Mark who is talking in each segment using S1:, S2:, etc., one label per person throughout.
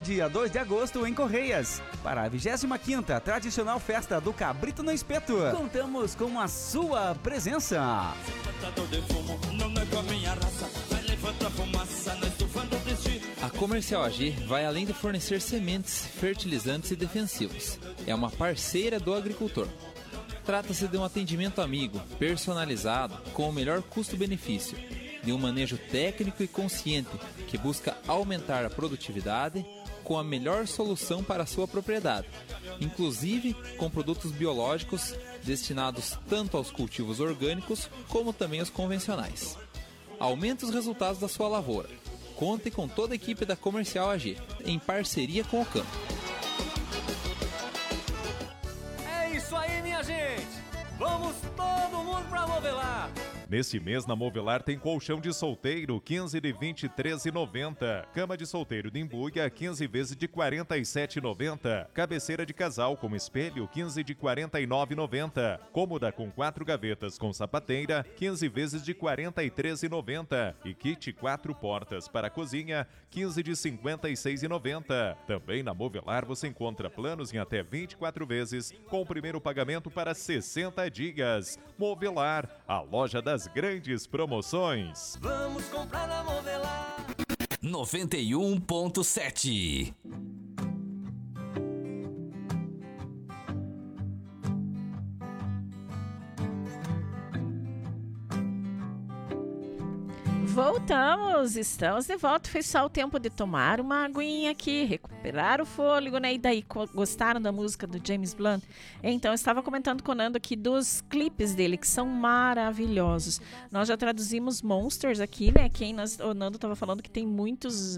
S1: dia 2 de agosto em Correias. Para a 25ª tradicional festa do Cabrito no Espeto. Contamos com a sua presença.
S2: A Comercial AG vai além de fornecer sementes, fertilizantes e defensivos. É uma parceira do agricultor. Trata-se de um atendimento amigo, personalizado, com o melhor custo-benefício, de um manejo técnico e consciente que busca aumentar a produtividade com a melhor solução para a sua propriedade, inclusive com produtos biológicos destinados tanto aos cultivos orgânicos como também aos convencionais. Aumente os resultados da sua lavoura. Conte com toda a equipe da Comercial AG, em parceria com o campo.
S3: É isso aí, minha gente! Vamos todo mundo pra Movelar!
S4: Neste mês, na Movelar tem colchão de solteiro, 15 de R$ 23,90. Cama de solteiro de embuia, 15 vezes de R$ 47,90. Cabeceira de casal com espelho, 15 de R$ 49,90. Cômoda com 4 gavetas com sapateira, 15 vezes de R$ 43,90. E kit 4 portas para a cozinha, 15 de R$ 56,90. Também na Movelar você encontra planos em até 24 vezes, com o primeiro pagamento para 60 dias. Movelar, a loja das grandes promoções.
S3: Vamos comprar na Movelar.
S5: 91.7.
S6: Voltamos, estamos de volta. Foi só o tempo de tomar uma aguinha aqui, recuperar o fôlego, né? E daí, gostaram da música do James Blunt? Então, eu estava comentando com o Nando aqui dos clipes dele, que são maravilhosos. Nós já traduzimos Monsters aqui, né? O Nando estava falando que tem muitas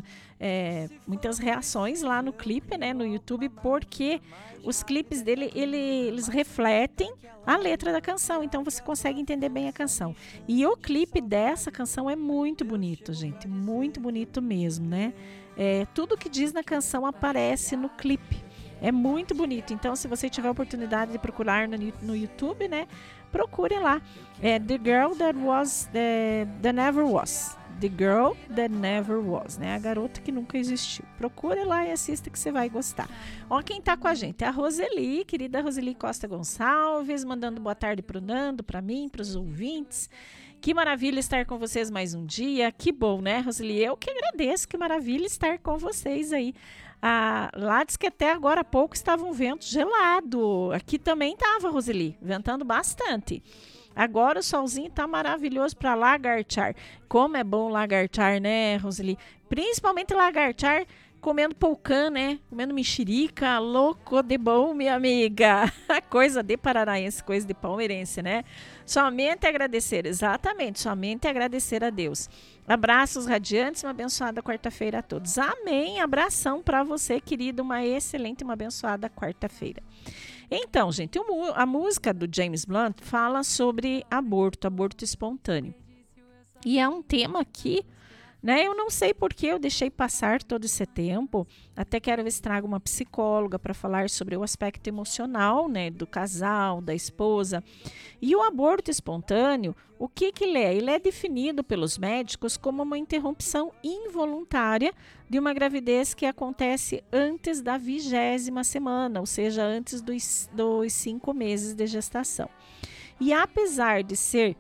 S6: reações lá no clipe, né? No YouTube, porque os clipes dele, eles refletem a letra da canção. Então, você consegue entender bem a canção. E o clipe dessa canção é muito bonito, gente. Muito bonito mesmo, né? Tudo que diz na canção aparece no clipe. É muito bonito. Então, se você tiver a oportunidade de procurar no YouTube, né? Procure lá. The Girl That Was, That Never Was. The Girl That Never Was, né? A garota que nunca existiu. Procure lá e assista que você vai gostar. Ó, quem tá com a gente é a Roseli, querida Roseli Costa Gonçalves, mandando boa tarde pro Nando, pra mim, pros ouvintes. Que maravilha estar com vocês mais um dia. Que bom, né, Roseli? Eu que agradeço. Que maravilha estar com vocês aí. Lá diz que até agora há pouco estava um vento gelado. Aqui também estava, Roseli, ventando bastante. Agora o solzinho tá maravilhoso para lagartear. Como é bom lagartear, né, Roseli? Principalmente lagartear comendo polcã, né? Comendo mexerica, louco de bom, minha amiga. Coisa de paranaense, coisa de palmeirense, né? Somente agradecer, exatamente, somente agradecer a Deus. Abraços radiantes, uma abençoada quarta-feira a todos. Amém, abração para você, querido, uma excelente, uma abençoada quarta-feira. Então, gente, a música do James Blunt fala sobre aborto espontâneo. E é um tema que, né, eu não sei por que eu deixei passar todo esse tempo. Até quero ver se trago uma psicóloga para falar sobre o aspecto emocional, né, do casal, da esposa. E o aborto espontâneo, o que ele é? Ele é definido pelos médicos como uma interrupção involuntária de uma gravidez que acontece antes da 20ª semana, ou seja, antes dos 5 meses de gestação. E apesar de ser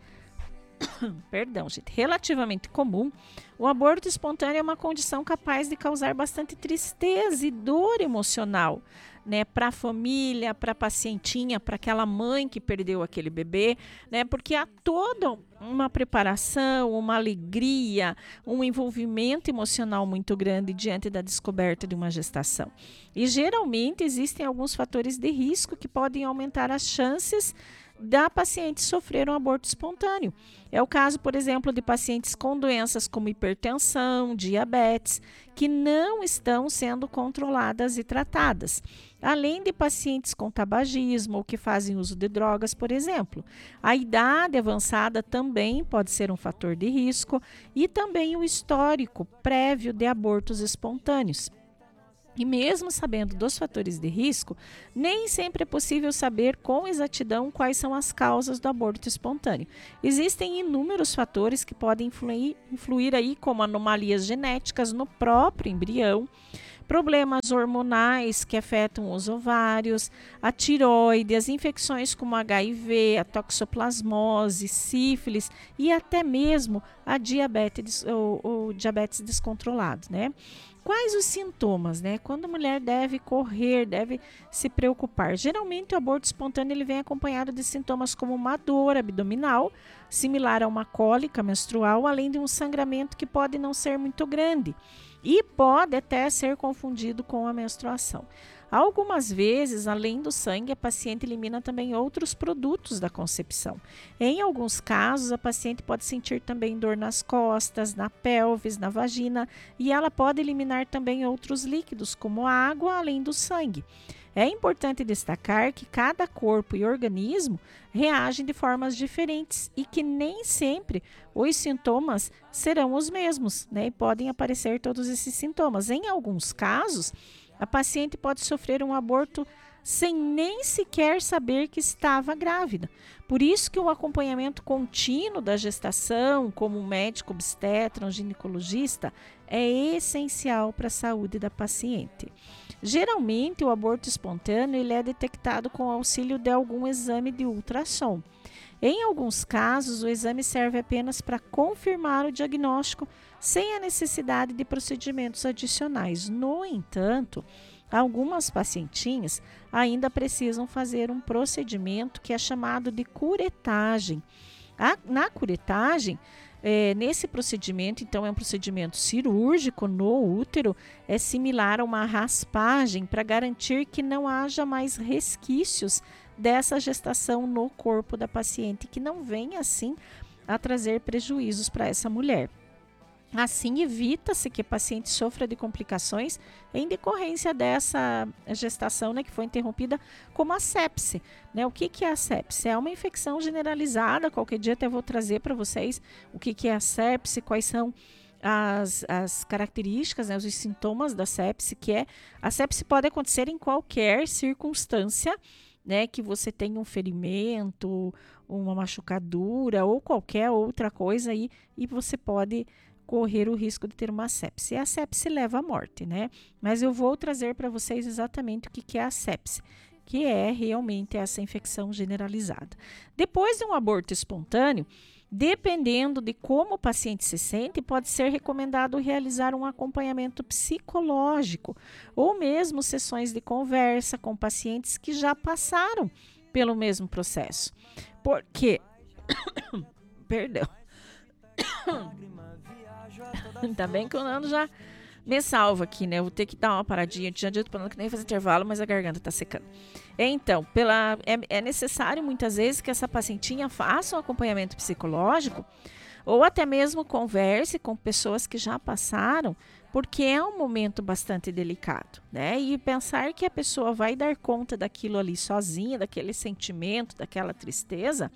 S6: relativamente comum, o aborto espontâneo é uma condição capaz de causar bastante tristeza e dor emocional, né, para a família, para a pacientinha, para aquela mãe que perdeu aquele bebê, né, porque há toda uma preparação, uma alegria, um envolvimento emocional muito grande diante da descoberta de uma gestação. E geralmente existem alguns fatores de risco que podem aumentar as chances da paciente sofrer um aborto espontâneo. É o caso, por exemplo, de pacientes com doenças como hipertensão, diabetes, que não estão sendo controladas e tratadas, além de pacientes com tabagismo ou que fazem uso de drogas, por exemplo. A idade avançada também pode ser um fator de risco e também o histórico prévio de abortos espontâneos. E mesmo sabendo dos fatores de risco, nem sempre é possível saber com exatidão quais são as causas do aborto espontâneo. Existem inúmeros fatores que podem influir aí, como anomalias genéticas no próprio embrião, problemas hormonais que afetam os ovários, a tireoide, as infecções como HIV, a toxoplasmose, sífilis e até mesmo a diabetes, o diabetes descontrolado, né? Quais os sintomas, né? Quando a mulher deve correr, deve se preocupar? Geralmente o aborto espontâneo ele vem acompanhado de sintomas como uma dor abdominal, similar a uma cólica menstrual, além de um sangramento que pode não ser muito grande e pode até ser confundido com a menstruação. Algumas vezes, além do sangue, a paciente elimina também outros produtos da concepção. Em alguns casos, a paciente pode sentir também dor nas costas, na pelvis, na vagina, e ela pode eliminar também outros líquidos, como a água, além do sangue. É importante destacar que cada corpo e organismo reagem de formas diferentes e que nem sempre os sintomas serão os mesmos, né? E podem aparecer todos esses sintomas. Em alguns casos, a paciente pode sofrer um aborto sem nem sequer saber que estava grávida. Por isso que o acompanhamento contínuo da gestação, como um médico obstetra, um ginecologista, é essencial para a saúde da paciente. Geralmente, o aborto espontâneo ele é detectado com o auxílio de algum exame de ultrassom. Em alguns casos, o exame serve apenas para confirmar o diagnóstico, sem a necessidade de procedimentos adicionais. No entanto, algumas pacientinhas ainda precisam fazer um procedimento que é chamado de curetagem. Na curetagem, nesse procedimento, então, é um procedimento cirúrgico no útero, é similar a uma raspagem para garantir que não haja mais resquícios dessa gestação no corpo da paciente, que não venha, assim, a trazer prejuízos para essa mulher. Assim, evita-se que a paciente sofra de complicações em decorrência dessa gestação, né, que foi interrompida, como a sepse, né? O que é a sepse? É uma infecção generalizada. Qualquer dia até vou trazer para vocês o que é a sepse, quais são as características, né, os sintomas da sepse, a sepse pode acontecer em qualquer circunstância, né, que você tenha um ferimento, uma machucadura ou qualquer outra coisa aí, e você pode correr o risco de ter uma sepse. E a sepse leva à morte, né? Mas eu vou trazer para vocês exatamente o que é a sepse, que é realmente essa infecção generalizada. Depois de um aborto espontâneo, dependendo de como o paciente se sente, pode ser recomendado realizar um acompanhamento psicológico ou mesmo sessões de conversa com pacientes que já passaram pelo mesmo processo. Porque, perdão, ainda bem que o Nando já me salva aqui, né? Eu vou ter que dar uma paradinha. Eu tinha dito para Nando que nem fazer intervalo, mas a garganta tá secando. Então, é necessário muitas vezes que essa pacientinha faça um acompanhamento psicológico ou até mesmo converse com pessoas que já passaram, porque é um momento bastante delicado, né? E pensar que a pessoa vai dar conta daquilo ali sozinha, daquele sentimento, daquela tristeza,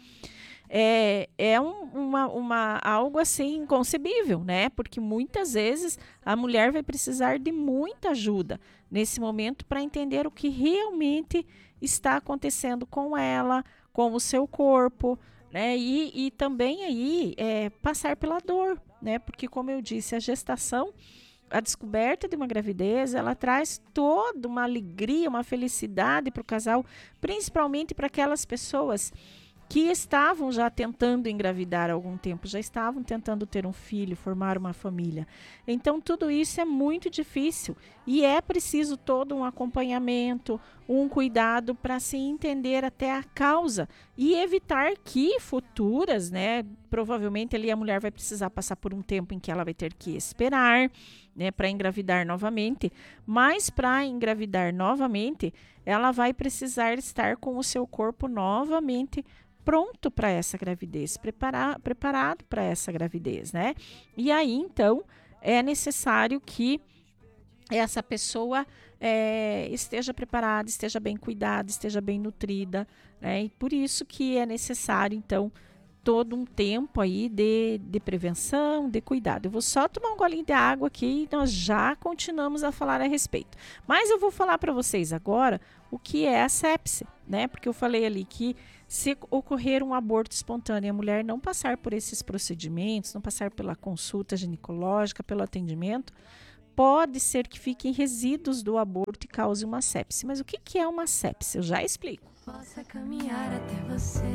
S6: algo assim inconcebível, né? Porque muitas vezes a mulher vai precisar de muita ajuda nesse momento para entender o que realmente está acontecendo com ela, com o seu corpo, né? E também aí passar pela dor, né? Porque, como eu disse, a gestação, a descoberta de uma gravidez, ela traz toda uma alegria, uma felicidade para o casal, principalmente para aquelas pessoas que estavam já tentando engravidar há algum tempo, já estavam tentando ter um filho, formar uma família. Então, tudo isso é muito difícil e é preciso todo um acompanhamento, um cuidado para se entender até a causa e evitar que futuras, né, provavelmente ali a mulher vai precisar passar por um tempo em que ela vai ter que esperar, né, para engravidar novamente, mas para engravidar novamente, ela vai precisar estar com o seu corpo novamente pronto para essa gravidez, preparado para essa gravidez, né? E aí, então, é necessário que essa pessoa esteja preparada, esteja bem cuidada, esteja bem nutrida, né? E por isso que é necessário, então, todo um tempo aí de prevenção, de cuidado. Eu vou só tomar um golinho de água aqui e nós já continuamos a falar a respeito. Mas eu vou falar para vocês agora o que é a sepse, né? Porque eu falei ali que se ocorrer um aborto espontâneo e a mulher não passar por esses procedimentos, não passar pela consulta ginecológica, pelo atendimento, pode ser que fiquem resíduos do aborto e cause uma sepse. Mas o que é uma sepse? Eu já explico.
S5: Possa caminhar até você.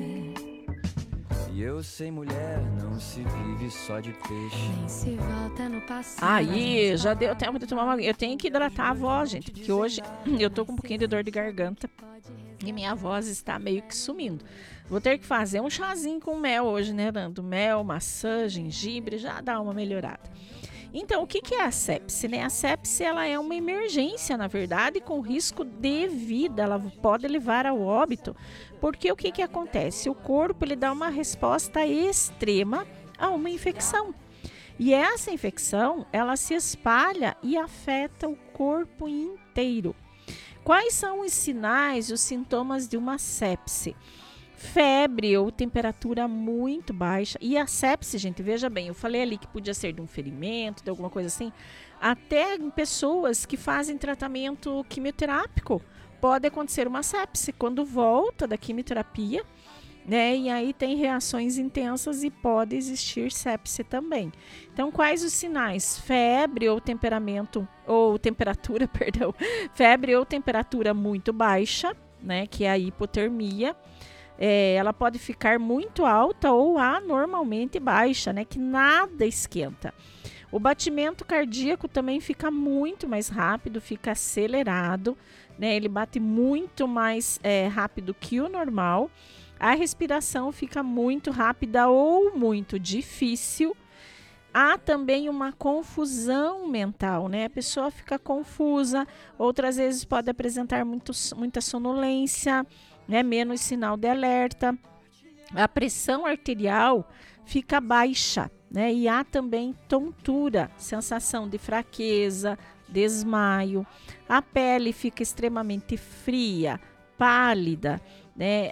S7: E eu sei, mulher, não se vive só de peixe.
S5: Nem se volta no passado.
S6: Aí, já deu tempo de tomar uma... Eu tenho que hidratar a voz, gente, porque hoje eu tô com um pouquinho de dor de garganta e minha voz está meio que sumindo. Vou ter que fazer um chazinho com mel hoje, né, Nando? Mel, maçã, gengibre, já dá uma melhorada. Então, o que é a sepse, né? A sepse, ela é uma emergência, na verdade, com risco de vida. Ela pode levar ao óbito, porque o que acontece? O corpo, ele dá uma resposta extrema a uma infecção. E essa infecção, ela se espalha e afeta o corpo inteiro. Quais são os sinais, os sintomas de uma sepse? Febre ou temperatura muito baixa. E a sepse, gente, veja bem, eu falei ali que podia ser de um ferimento, de alguma coisa assim. Até em pessoas que fazem tratamento quimioterápico pode acontecer uma sepse quando volta da quimioterapia, né? E aí tem reações intensas e pode existir sepse também. Então, quais os sinais? Febre ou temperatura, perdão. Febre ou temperatura muito baixa, né? Que é a hipotermia. Ela pode ficar muito alta ou anormalmente baixa, né? Que nada esquenta. O batimento cardíaco também fica muito mais rápido, fica acelerado, né? Ele bate muito mais rápido que o normal. A respiração fica muito rápida ou muito difícil. Há também uma confusão mental, né? A pessoa fica confusa, outras vezes pode apresentar muita sonolência, né? Menos sinal de alerta. A pressão arterial fica baixa, né? E há também tontura, sensação de fraqueza, desmaio. A pele fica extremamente fria, pálida, né?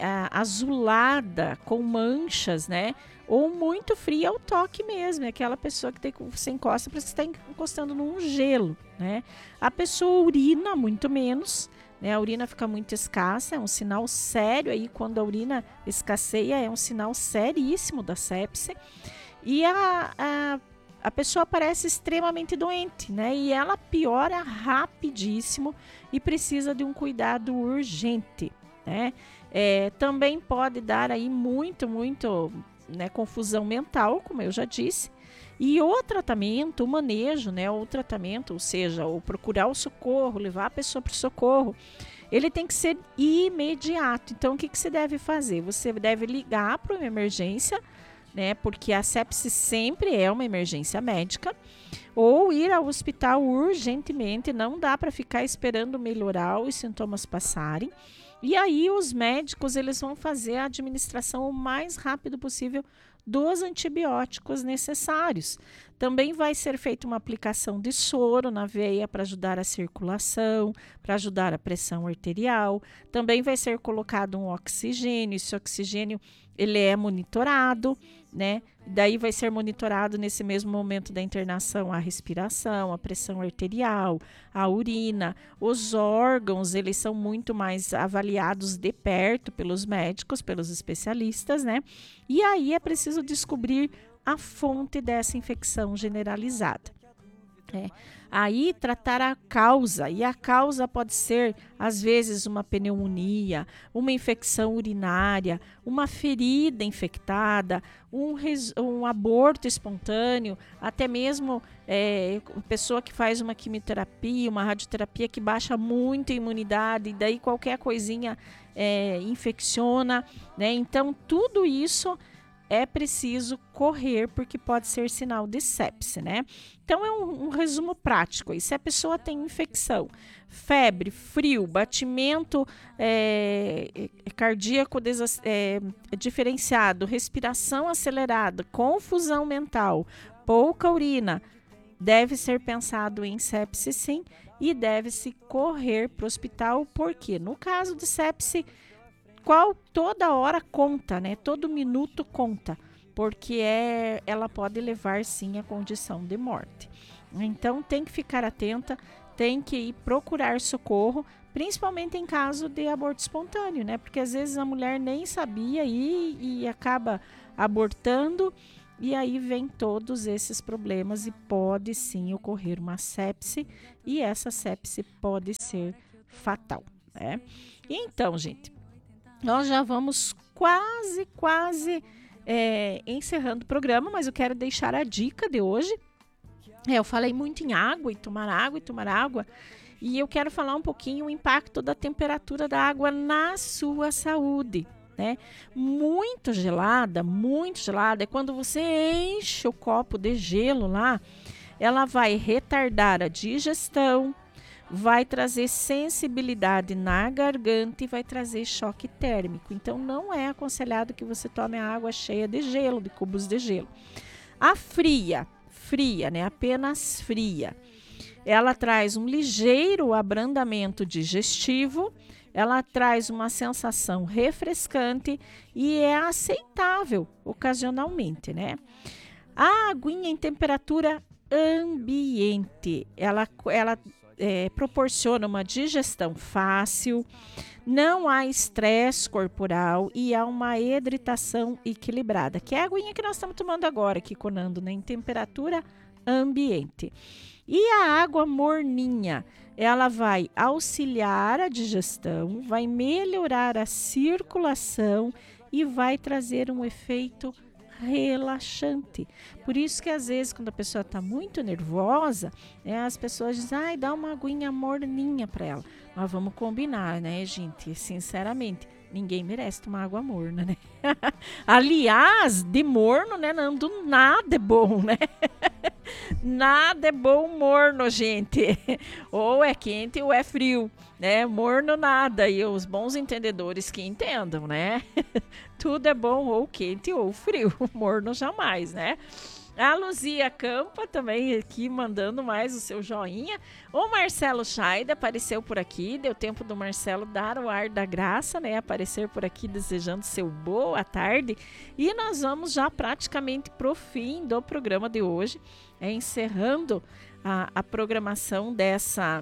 S6: Azulada, com manchas, né? Ou muito fria ao toque mesmo, é aquela pessoa que você encosta, parece que está encostando num gelo, né? A pessoa urina muito menos, né? A urina fica muito escassa, é um sinal sério aí, quando a urina escasseia, é um sinal seríssimo da sepse. E a pessoa parece extremamente doente, né? E ela piora rapidíssimo e precisa de um cuidado urgente, né? Também pode dar aí muito, né, confusão mental, como eu já disse. E o tratamento, o manejo, né, o tratamento, ou seja, o procurar o socorro, levar a pessoa para o socorro, ele tem que ser imediato. Então, o que você deve fazer? Você deve ligar para uma emergência, né, porque a sepse sempre é uma emergência médica, ou ir ao hospital urgentemente. Não dá para ficar esperando melhorar os sintomas passarem. E aí os médicos, eles vão fazer a administração o mais rápido possível dos antibióticos necessários. Também vai ser feita uma aplicação de soro na veia para ajudar a circulação, para ajudar a pressão arterial. Também vai ser colocado um oxigênio. Esse oxigênio, ele é monitorado, né? Daí vai ser monitorado nesse mesmo momento da internação a respiração, a pressão arterial, a urina. Os órgãos, eles são muito mais avaliados de perto pelos médicos, pelos especialistas, né? E aí é preciso descobrir a fonte dessa infecção generalizada. Aí tratar a causa, e a causa pode ser, às vezes, uma pneumonia, uma infecção urinária, uma ferida infectada, um aborto espontâneo, até mesmo pessoa que faz uma quimioterapia, uma radioterapia que baixa muito a imunidade, e daí qualquer coisinha infecciona, né? Então, tudo isso é preciso correr, porque pode ser sinal de sepse, né? Então, é um resumo prático. E se a pessoa tem infecção, febre, frio, batimento cardíaco diferenciado, respiração acelerada, confusão mental, pouca urina, deve ser pensado em sepse, sim, e deve-se correr para o hospital, porque no caso de sepse, toda hora conta, né? Todo minuto conta, porque ela pode levar sim à condição de morte. Então tem que ficar atenta, tem que ir procurar socorro, principalmente em caso de aborto espontâneo, né? Porque às vezes a mulher nem sabia e acaba abortando e aí vem todos esses problemas e pode sim ocorrer uma sepse, e essa sepse pode ser fatal, né? Então, gente, nós já vamos quase encerrando o programa, mas eu quero deixar a dica de hoje. Eu falei muito em água e tomar água, e eu quero falar um pouquinho o impacto da temperatura da água na sua saúde, né? Muito gelada é quando você enche o copo de gelo lá, ela vai retardar a digestão, vai trazer sensibilidade na garganta e vai trazer choque térmico. Então, não é aconselhado que você tome a água cheia de gelo, de cubos de gelo. A fria, né? Apenas fria. Ela traz um ligeiro abrandamento digestivo, ela traz uma sensação refrescante e é aceitável ocasionalmente, né? A aguinha em temperatura ambiente, ela proporciona uma digestão fácil, não há estresse corporal e há uma hidratação equilibrada, que é a aguinha que nós estamos tomando agora aqui, Conando, né? Em temperatura ambiente. E a água morninha, ela vai auxiliar a digestão, vai melhorar a circulação e vai trazer um efeito relaxante. Por isso que às vezes quando a pessoa está muito nervosa, as pessoas dizem, dá uma aguinha morninha para ela. Mas vamos combinar, né, gente? Sinceramente, ninguém merece tomar água morna, né? Aliás, de morno, né, Nando, nada é bom, né? Nada é bom morno, gente. Ou é quente ou é frio, né? Morno nada. E os bons entendedores que entendam, né? Tudo é bom ou quente ou frio. Morno jamais, né? A Luzia Campa também aqui mandando mais o seu joinha. O Marcelo Scheide apareceu por aqui. Deu tempo do Marcelo dar o ar da graça, né? Aparecer por aqui desejando seu boa tarde. E nós vamos já praticamente pro fim do programa de hoje. Encerrando a programação dessa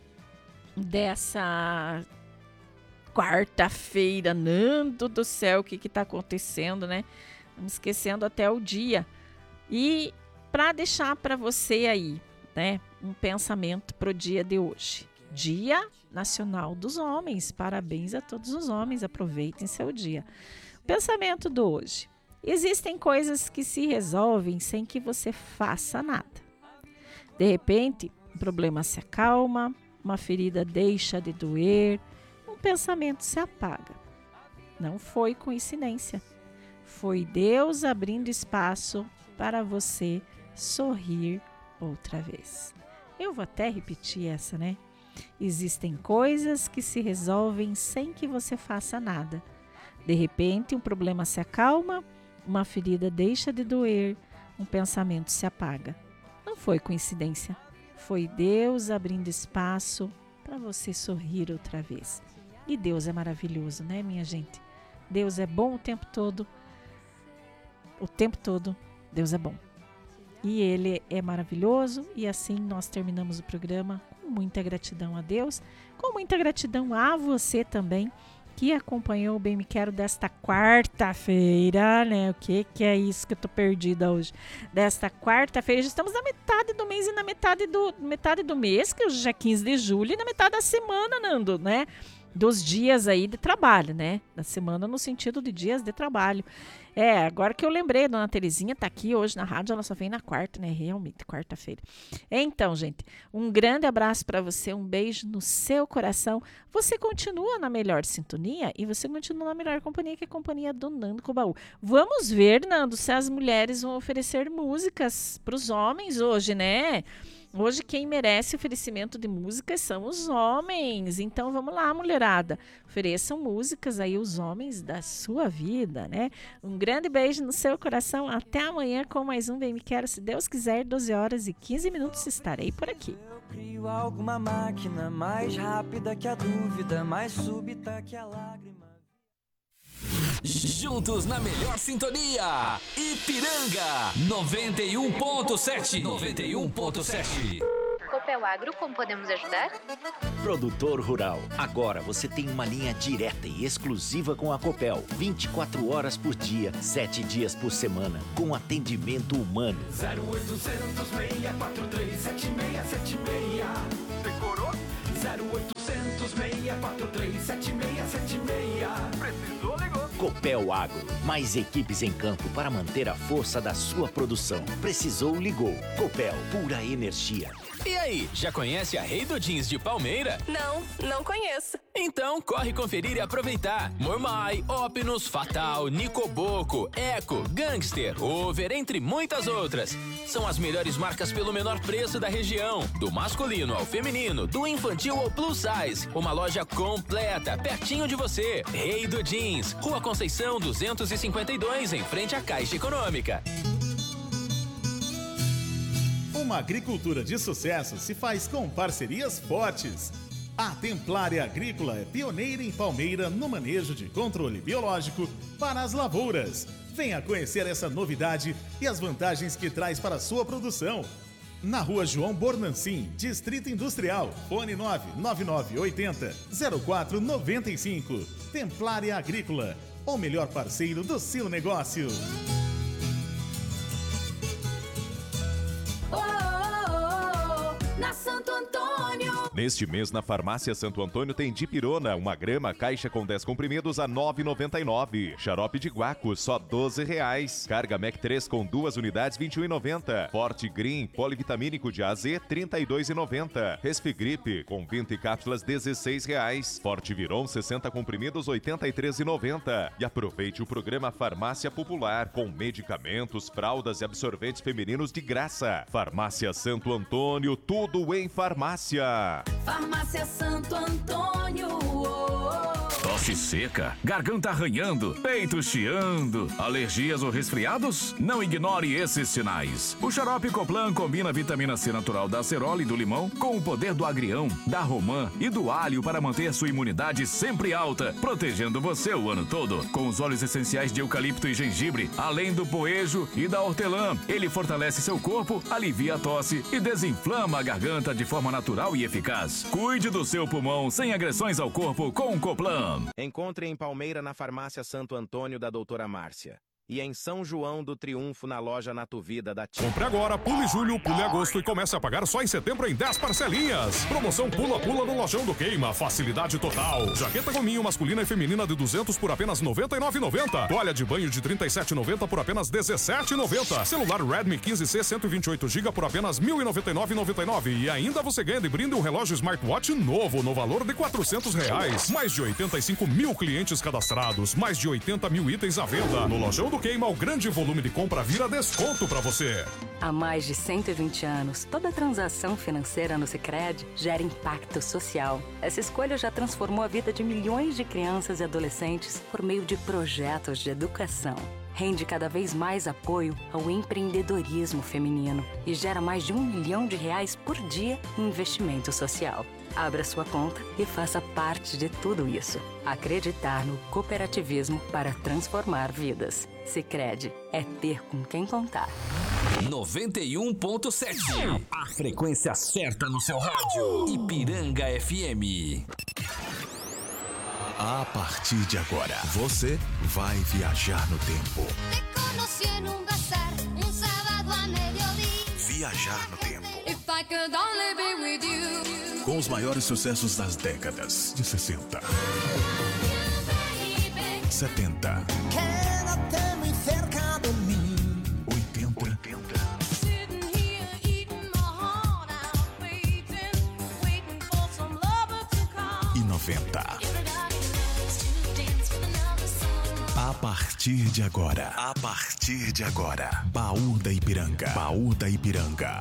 S6: quarta-feira. Nando do céu, o que está acontecendo, né? Estamos esquecendo até o dia. E para deixar para você aí, né, um pensamento para o dia de hoje. Dia Nacional dos Homens. Parabéns a todos os homens. Aproveitem seu dia. Pensamento do hoje. Existem coisas que se resolvem sem que você faça nada. De repente, um problema se acalma, uma ferida deixa de doer, um pensamento se apaga. Não foi coincidência. Foi Deus abrindo espaço para você sorrir outra vez. Eu vou até repetir essa, né? Existem coisas que se resolvem sem que você faça nada. De repente, um problema se acalma, uma ferida deixa de doer, um pensamento se apaga. Não foi coincidência. Foi Deus abrindo espaço para você sorrir outra vez. E Deus é maravilhoso, né, minha gente? Deus é bom o tempo todo. O tempo todo, Deus é bom. E Ele é maravilhoso. E assim nós terminamos o programa com muita gratidão a Deus, com muita gratidão a você também, que acompanhou o Bem Me Quero desta quarta-feira, né? O que é isso que eu tô perdida hoje? Desta quarta-feira, já estamos na metade do mês e na metade do mês, que hoje já é 15 de julho, e na metade da semana, Nando, né? Dos dias aí de trabalho, né? Da semana no sentido de dias de trabalho. Agora que eu lembrei, Dona Terezinha tá aqui hoje na rádio, ela só vem na quarta, né? Realmente, quarta-feira. Então, gente, um grande abraço para você, um beijo no seu coração. Você continua na melhor sintonia e você continua na melhor companhia, que é a companhia do Nando Cobaú. Vamos ver, Nando, se as mulheres vão oferecer músicas para os homens hoje, né? Hoje quem merece oferecimento de músicas são os homens. Então vamos lá, mulherada. Ofereçam músicas aí os homens da sua vida, né? Um grande beijo no seu coração. Até amanhã com mais um Bem Me Quero. Se Deus quiser, 12h15 estarei por aqui.
S7: Eu crio alguma máquina mais rápida que a dúvida, mais súbita que a lágrima.
S8: Juntos na melhor sintonia, Ipiranga 91.7.
S9: Copel Agro, como podemos ajudar?
S10: Produtor rural, agora você tem uma linha direta e exclusiva com a Copel. 24 horas por dia, 7 dias por semana, com atendimento humano.
S11: 0800 643 7676. Decorou? 0800 643 7676. Precisou, ligou.
S10: Copel Agro, mais equipes em campo para manter a força da sua produção. Precisou, ligou. Copel, pura energia.
S8: E aí, já conhece a Rei do Jeans de Palmeira?
S12: Não conheço.
S8: Então corre conferir e aproveitar. Mormai, Opinus, Fatal, Nicoboco, Eco, Gangster, Over, entre muitas outras. São as melhores marcas pelo menor preço da região. Do masculino ao feminino, do infantil ao plus size. Uma loja completa, pertinho de você. Rei do Jeans, Rua Conceição 252, em frente à Caixa Econômica.
S13: Uma agricultura de sucesso se faz com parcerias fortes. A Templária Agrícola é pioneira em Palmeira no manejo de controle biológico para as lavouras. Venha conhecer essa novidade e as vantagens que traz para a sua produção. Na Rua João Bornancin, Distrito Industrial, fone 99980-0495. Templária Agrícola, o melhor parceiro do seu negócio.
S11: Na Santo Antônio.
S4: Neste mês, na Farmácia Santo Antônio tem Dipirona, 1 grama, caixa com 10 comprimidos a R$ 9,99. Xarope de guaco, só R$ 12,00. Carga Mac 3 com 2 unidades, R$ 21,90. Forte Green, polivitamínico de A a Z, R$ 32,90. Resfigripe, com 20 cápsulas, R$ 16,00. Forte Viron, 60 comprimidos, R$ 83,90. E aproveite o programa Farmácia Popular, com medicamentos, fraldas e absorventes femininos de graça. Farmácia Santo Antônio, tudo em farmácia.
S11: Farmácia Santo Antônio.
S14: Tosse seca, garganta arranhando, peito chiando, alergias ou resfriados? Não ignore esses sinais. O xarope Coplan combina a vitamina C natural da acerola e do limão com o poder do agrião, da romã e do alho para manter sua imunidade sempre alta, protegendo você o ano todo. Com os óleos essenciais de eucalipto e gengibre, além do poejo e da hortelã, ele fortalece seu corpo, alivia a tosse e desinflama a garganta de forma natural e eficaz. Cuide do seu pulmão sem agressões ao corpo com o Coplan.
S15: Encontre em Palmeira na Farmácia Santo Antônio da Doutora Márcia. E em São João do Triunfo na loja Natuvida da Tia.
S16: Compre agora, pule julho, pule agosto e comece a pagar só em setembro em 10 parcelinhas. Promoção pula-pula no Lojão do Queima. Facilidade total. Jaqueta gominho masculina e feminina de 200 por apenas R$ 99,90. Toalha de banho de R$ 37,90 por apenas R$ 17,90. Celular Redmi 15C 128GB por apenas R$ 1.099,99. E ainda você ganha de brinde um relógio smartwatch novo no valor de R$ 400. Mais de 85 mil clientes cadastrados. Mais de 80 mil itens à venda. No Lojão do Queima, o grande volume de compra vira desconto para você.
S17: Há mais de 120 anos, toda transação financeira no Sicredi gera impacto social. Essa escolha já transformou a vida de milhões de crianças e adolescentes por meio de projetos de educação. Rende cada vez mais apoio ao empreendedorismo feminino e gera mais de R$ 1 milhão por dia em investimento social. Abra sua conta e faça parte de tudo isso. Acreditar no cooperativismo para transformar vidas. Sicredi é ter com quem contar.
S8: 91.7. A frequência certa no seu rádio. Ipiranga FM.
S18: A partir de agora, você vai viajar no tempo. Viajar no tempo. Com os maiores sucessos das décadas de 60, 70, 80 e 90. A partir de agora, Baú da Ipiranga. Baú da Ipiranga.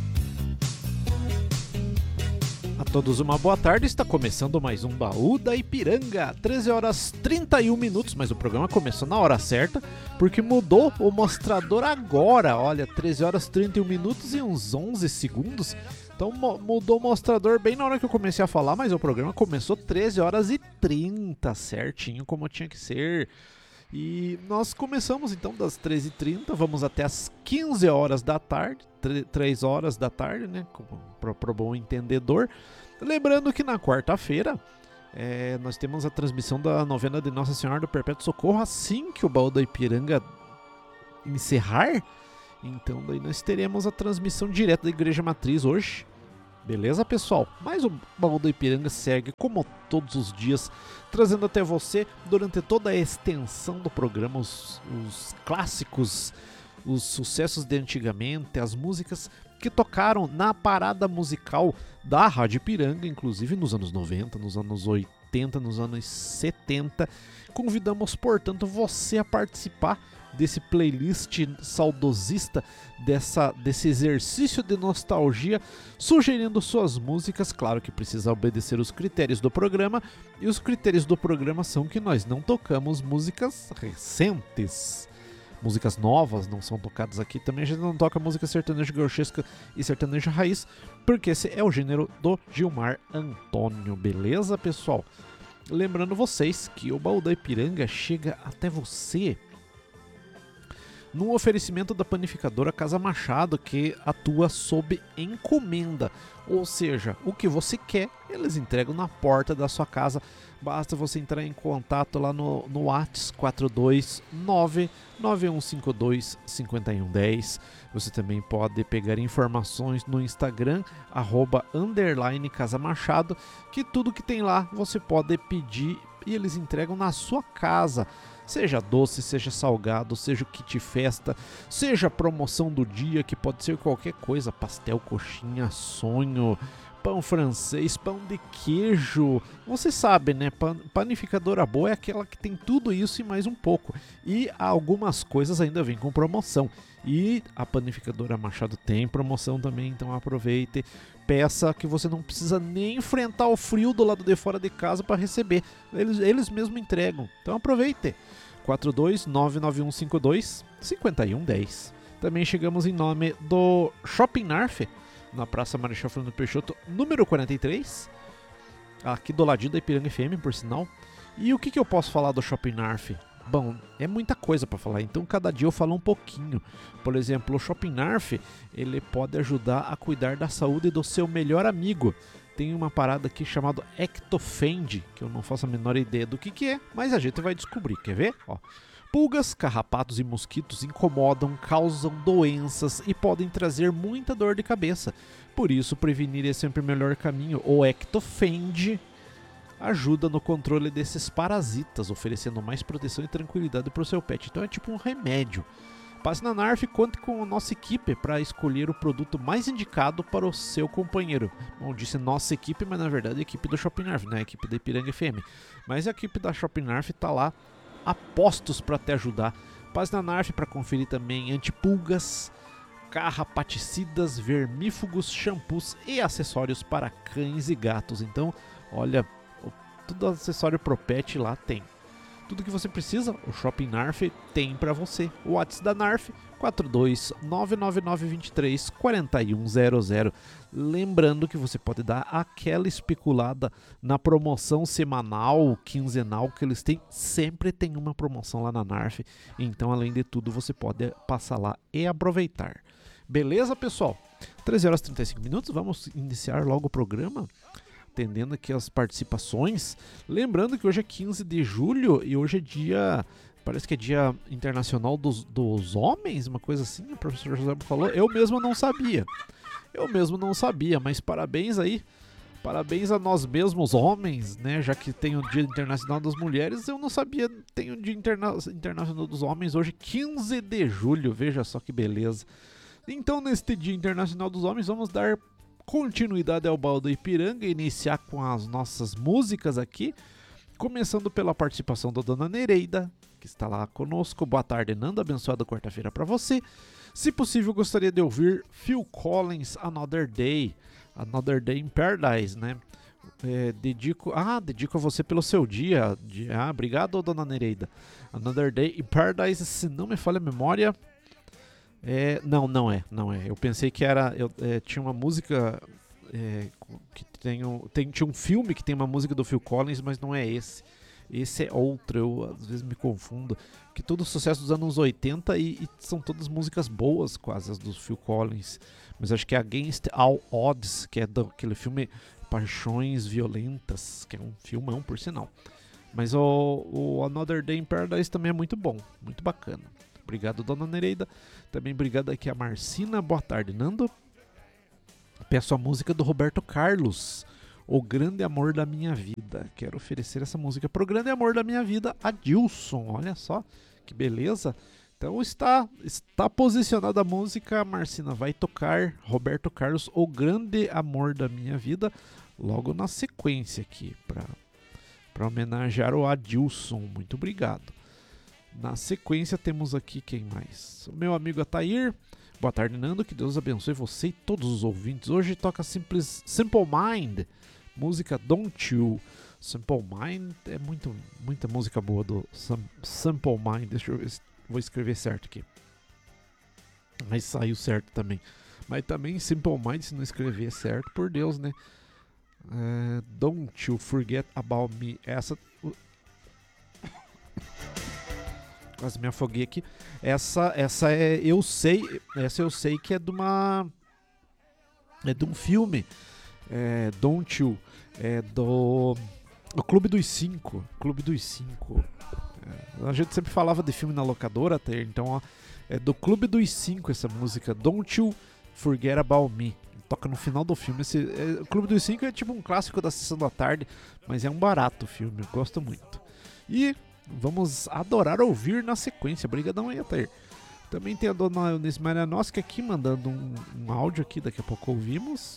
S19: A todos uma boa tarde, está começando mais um Baú da Ipiranga, 13 horas 31 minutos, mas o programa começou na hora certa, porque mudou o mostrador agora, olha, 13 horas 31 minutos e uns 11 segundos, então mudou o mostrador bem na hora que eu comecei a falar, mas o programa começou 13 horas e 30, certinho como tinha que ser. E nós começamos então das 13h30, vamos até as 15 horas da tarde, 3 horas da tarde, né, para o bom entendedor. Lembrando que na quarta-feira nós temos a transmissão da novena de Nossa Senhora do Perpétuo Socorro assim que o Baú da Ipiranga encerrar. Então daí nós teremos a transmissão direta da Igreja Matriz hoje. Beleza, pessoal? Mas o Baú da Ipiranga segue, como todos os dias, trazendo até você, durante toda a extensão do programa, os clássicos, os sucessos de antigamente, as músicas que tocaram na parada musical da Rádio Ipiranga, inclusive nos anos 90, nos anos 80, nos anos 70. Convidamos, portanto, você a participar desse playlist saudosista, desse exercício de nostalgia, sugerindo suas músicas. Claro que precisa obedecer os critérios do programa, e os critérios do programa são que nós não tocamos músicas recentes. Músicas novas não são tocadas aqui. Também a gente não toca música sertaneja gauchesca e sertaneja raiz, porque esse é o gênero do Gilmar Antônio. Beleza, pessoal? Lembrando vocês que o Baú da Ipiranga chega até você no oferecimento da panificadora Casa Machado, que atua sob encomenda. Ou seja, o que você quer, eles entregam na porta da sua casa. Basta você entrar em contato lá no WhatsApp 429-9152-5110. Você também pode pegar informações no Instagram, @Casa Machado, que tudo que tem lá você pode pedir e eles entregam na sua casa. Seja doce, seja salgado, seja o kit festa, seja a promoção do dia, que pode ser qualquer coisa, pastel, coxinha, sonho, pão francês, pão de queijo. Você sabe, né? Panificadora boa é aquela que tem tudo isso e mais um pouco. E algumas coisas ainda vêm com promoção. E a panificadora Machado tem promoção também, então aproveite. Peça, que você não precisa nem enfrentar o frio do lado de fora de casa para receber. Eles mesmos entregam. Então aproveite. 4299152-5110. Também chegamos em nome do Shopping Narf, na Praça Marechal Floriano Peixoto, número 43. Aqui do ladinho da Ipiranga FM, por sinal. E o que eu posso falar do Shopping Narf? Bom, é muita coisa para falar, então cada dia eu falo um pouquinho. Por exemplo, o Shopping Narf, ele pode ajudar a cuidar da saúde do seu melhor amigo. Tem uma parada aqui chamada Ectofend, que eu não faço a menor ideia do que é, mas a gente vai descobrir, quer ver? Ó. Pulgas, carrapatos e mosquitos incomodam, causam doenças e podem trazer muita dor de cabeça. Por isso, prevenir é sempre o melhor caminho. O Ectofend ajuda no controle desses parasitas, oferecendo mais proteção e tranquilidade para o seu pet. Então é tipo um remédio. Passe na Narf e conte com a nossa equipe para escolher o produto mais indicado para o seu companheiro. Bom, disse nossa equipe, mas na verdade é a equipe do Shopping Narf, não é a equipe da Ipiranga FM. Mas a equipe da Shopping Narf está lá a postos para te ajudar. Passe na Narf para conferir também antipulgas, carrapaticidas, vermífugos, shampoos e acessórios para cães e gatos. Então, olha, tudo acessório pro pet lá tem. Tudo que você precisa, o Shopping Narf tem para você. O WhatsApp da Narf, 42999234100. Lembrando que você pode dar aquela especulada na promoção semanal, quinzenal que eles têm. Sempre tem uma promoção lá na Narf. Então, além de tudo, você pode passar lá e aproveitar. Beleza, pessoal? 13h35, vamos iniciar logo o programa, atendendo aqui as participações. Lembrando que hoje é 15 de julho e hoje é dia, parece que é dia internacional dos homens, uma coisa assim, o professor José falou. Eu mesmo não sabia, mas parabéns aí, parabéns a nós mesmos homens, né, já que tem o dia internacional das mulheres, eu não sabia, tem o dia internacional dos homens hoje, 15 de julho, veja só que beleza. Então, neste dia internacional dos homens, vamos dar continuidade ao Baú da Ipiranga, iniciar com as nossas músicas aqui, começando pela participação da Dona Nereida, que está lá conosco. Boa tarde, Nanda, abençoada quarta-feira para você. Se possível, gostaria de ouvir Phil Collins, Another Day in Paradise, né? Dedico a você pelo seu dia. Obrigado, Dona Nereida. Another Day in Paradise, se não me falha a memória. Não é. Eu pensei que era. Tinha uma música. Tinha um filme que tem uma música do Phil Collins, mas não é esse. Esse é outro, eu às vezes me confundo, que todo o sucesso dos anos 80 e são todas músicas boas, quase as do Phil Collins. Mas acho que é Against All Odds, que é daquele filme Paixões Violentas, que é um filmão, por sinal. Mas o Another Day in Paradise também é muito bom, muito bacana. Obrigado, dona Nereida. Também obrigado aqui a Marcina. Boa tarde, Nando. Peço a música do Roberto Carlos, O Grande Amor da Minha Vida. Quero oferecer essa música pro Grande Amor da Minha Vida, Adilson. Olha só, que beleza. Então está posicionada a música, Marcina. Vai tocar Roberto Carlos, O Grande Amor da Minha Vida, logo na sequência aqui, para homenagear o Adilson. Muito obrigado. Na sequência temos aqui quem mais? O meu amigo Atair. Boa tarde, Nando. Que Deus abençoe você e todos os ouvintes. Hoje toca Simple Mind, música Don't You. Simple Mind é muita música boa do Simple Mind. Deixa eu ver se vou escrever certo aqui. Mas saiu certo também. Mas também Simple Mind, se não escrever certo, por Deus, né? Don't You Forget About Me. Essa... Quase me afoguei aqui. Essa eu sei que é de um filme. Don't You. É do Clube dos Cinco. A gente sempre falava de filme na locadora, até então, ó, é do Clube dos Cinco essa música, Don't You Forget About Me. Toca no final do filme. O Clube dos Cinco é tipo um clássico da sessão da tarde, mas é um barato filme, eu gosto muito. E vamos adorar ouvir na sequência. Obrigadão aí, Atair. Também tem a dona Eunice Marianoski aqui mandando um áudio aqui, daqui a pouco ouvimos.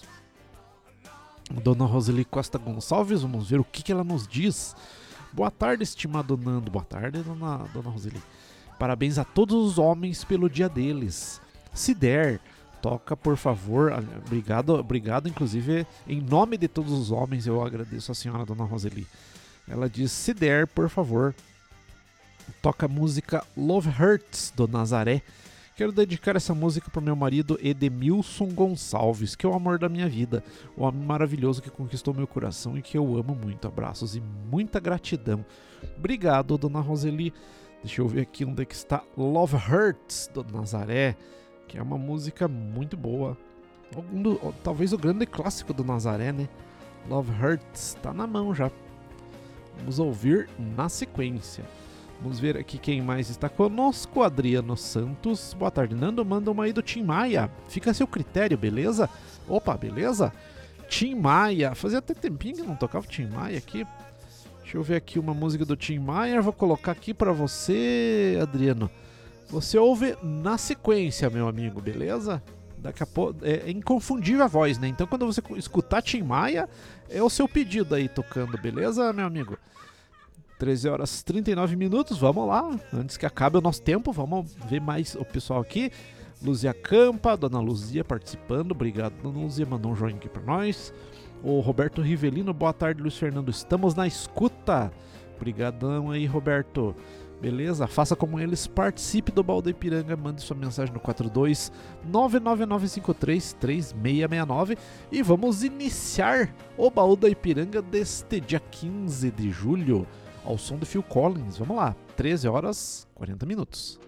S19: Dona Roseli Costa Gonçalves, vamos ver o que ela nos diz. Boa tarde, estimado Nando. Boa tarde, dona Roseli. Parabéns a todos os homens pelo dia deles. Se der, toca, por favor. Obrigado, inclusive, em nome de todos os homens, eu agradeço a senhora, dona Roseli. Ela diz, se der, por favor, toca a música Love Hurts, do Nazaré. Quero dedicar essa música para o meu marido Edemilson Gonçalves, que é o amor da minha vida, o homem maravilhoso que conquistou meu coração e que eu amo muito. Abraços e muita gratidão. Obrigado, dona Roseli. Deixa eu ver aqui onde é que está Love Hurts, do Nazaré, que é uma música muito boa. Talvez o grande clássico do Nazaré, né? Love Hurts, tá na mão já. Vamos ouvir na sequência. Vamos ver aqui quem mais está conosco. Adriano Santos. Boa tarde, Nando. Manda uma aí do Tim Maia. Fica a seu critério, beleza? Opa, beleza? Tim Maia. Fazia até tempinho que não tocava o Tim Maia aqui. Deixa eu ver aqui uma música do Tim Maia. Vou colocar aqui pra você, Adriano. Você ouve na sequência, meu amigo, beleza? Daqui a pouco é inconfundível a voz, né? Então quando você escutar Tim Maia, é o seu pedido aí tocando, beleza, meu amigo? 13 horas 39 minutos, vamos lá. Antes que acabe o nosso tempo, vamos ver mais o pessoal aqui. Luzia Campa, dona Luzia participando. Obrigado, dona Luzia, mandou um joinha aqui pra nós. O Roberto Rivelino, boa tarde, Luiz Fernando. Estamos na escuta. Obrigadão aí, Roberto. Beleza? Faça como eles, participe do Baú da Ipiranga, mande sua mensagem no 42 99953 3669 e vamos iniciar o Baú da Ipiranga deste dia 15 de julho ao som do Phil Collins. Vamos lá, 13 horas 40 minutos.